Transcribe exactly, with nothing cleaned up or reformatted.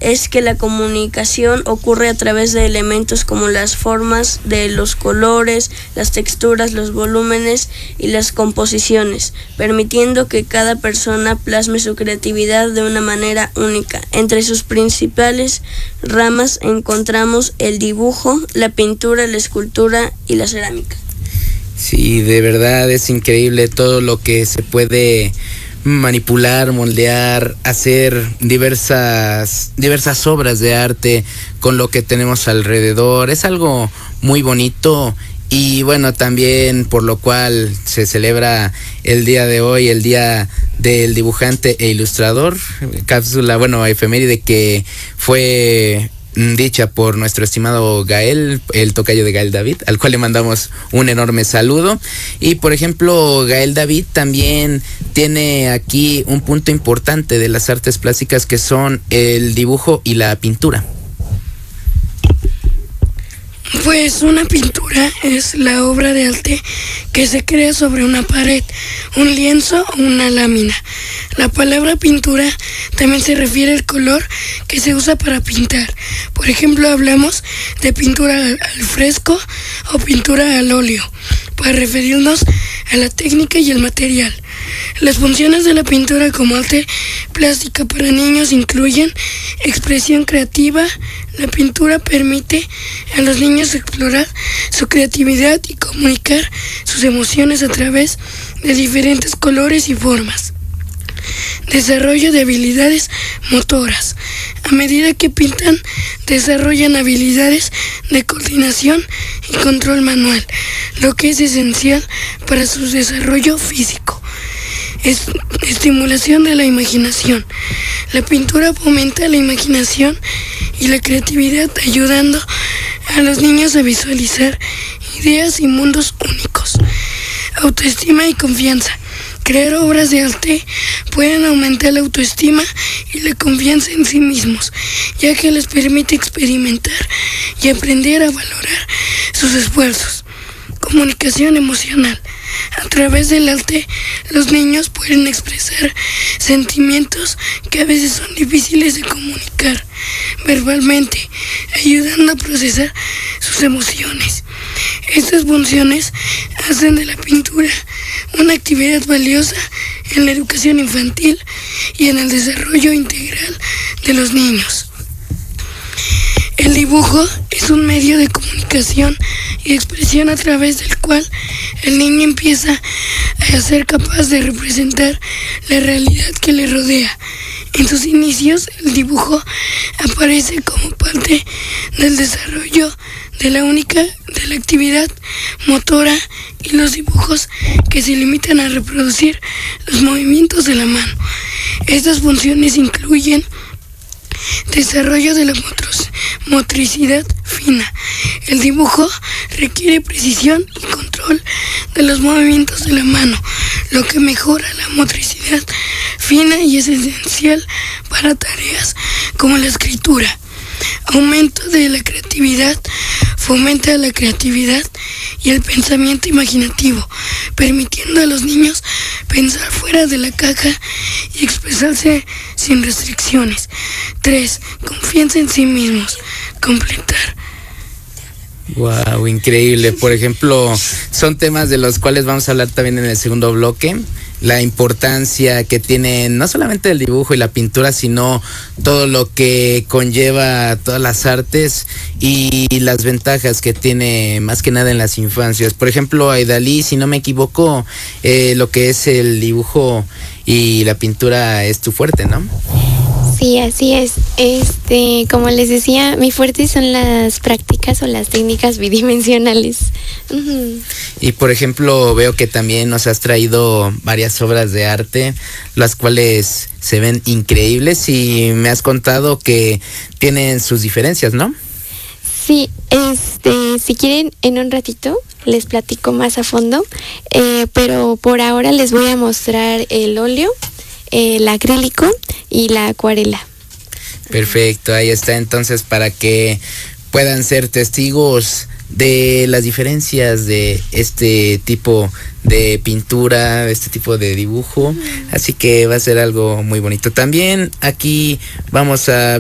es que la comunicación ocurre a través de elementos como las formas de los colores, las texturas, los volúmenes y las composiciones, permitiendo que cada persona plasme su creatividad de una manera única. Entre sus principales ramas encontramos el dibujo, la pintura, la escultura y la cerámica. Sí, de verdad es increíble todo lo que se puede manipular, moldear, hacer diversas diversas obras de arte con lo que tenemos alrededor. Es algo muy bonito y bueno, también por lo cual se celebra el día de hoy, el Día del Dibujante e Ilustrador, cápsula, bueno, efeméride que fue dicha por nuestro estimado Gael, el tocayo de Gael David, al cual le mandamos un enorme saludo. Y por ejemplo, Gael David también tiene aquí un punto importante de las artes plásticas, que son el dibujo y la pintura. Pues una pintura es la obra de arte que se crea sobre una pared, un lienzo o una lámina. La palabra pintura también se refiere al color que se usa para pintar. Por ejemplo, hablamos de pintura al, al fresco o pintura al óleo, para referirnos a la técnica y el material. Las funciones de la pintura como arte plástica para niños incluyen expresión creativa. La pintura permite a los niños explorar su creatividad y comunicar sus emociones a través de diferentes colores y formas. Desarrollo de habilidades motoras. A medida que pintan, desarrollan habilidades de coordinación y control manual, lo que es esencial para su desarrollo físico. Es estimulación de la imaginación. La pintura fomenta la imaginación y la creatividad, ayudando a los niños a visualizar ideas y mundos únicos. Autoestima y confianza. Crear obras de arte pueden aumentar la autoestima y la confianza en sí mismos, ya que les permite experimentar y aprender a valorar sus esfuerzos. Comunicación emocional. A través del arte, los niños pueden expresar sentimientos que a veces son difíciles de comunicar verbalmente, ayudando a procesar sus emociones. Estas funciones hacen de la pintura una actividad valiosa en la educación infantil y en el desarrollo integral de los niños. El dibujo es un medio de comunicación y expresión a través del cual el niño empieza a ser capaz de representar la realidad que le rodea. En sus inicios, el dibujo aparece como parte del desarrollo de la única de la actividad motora y los dibujos que se limitan a reproducir los movimientos de la mano. Estas funciones incluyen desarrollo de la motricidad fina. El dibujo requiere precisión y control de los movimientos de la mano, lo que mejora la motricidad fina y es esencial para tareas como la escritura. Aumento de la creatividad. Fomenta la creatividad y el pensamiento imaginativo, permitiendo a los niños pensar fuera de la caja y expresarse sin restricciones. tres. Confianza en sí mismos. Completar. Wow, increíble. Por ejemplo, son temas de los cuales vamos a hablar también en el segundo bloque. La importancia que tiene no solamente el dibujo y la pintura, sino todo lo que conlleva todas las artes y las ventajas que tiene más que nada en las infancias. Por ejemplo, Aidalí, si no me equivoco, eh, lo que es el dibujo y la pintura es tu fuerte, ¿no? Sí, así es. Este, como les decía, mi fuerte son las prácticas o las técnicas bidimensionales. Uh-huh. Y por ejemplo, veo que también nos has traído varias obras de arte, las cuales se ven increíbles y me has contado que tienen sus diferencias, ¿no? Sí, este, si quieren, en un ratito les platico más a fondo, eh, pero por ahora les voy a mostrar el óleo, el acrílico y la acuarela. Perfecto, ahí está entonces para que puedan ser testigos de las diferencias de este tipo de pintura, este tipo de dibujo, así que va a ser algo muy bonito. También aquí vamos a